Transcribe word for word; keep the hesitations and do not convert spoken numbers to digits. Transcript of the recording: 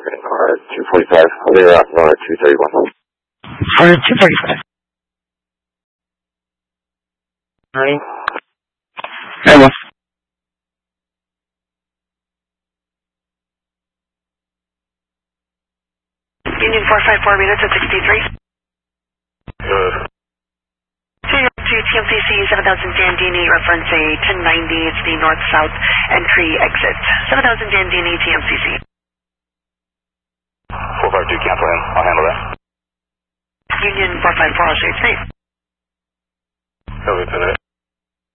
NORAD two forty-five, later out NORAD two thirty-one. NORAD two forty-five. Ready? Very well. Union four five four, minutes at sixty-three. Good. To T M C C seven thousand Dandini, reference a ten ninety, it's the north-south entry exit. seven thousand Dandini, T M C C. four five two, cancel in, I'll handle that. Union four five four, I'll show you safe. Copy, Lieutenant.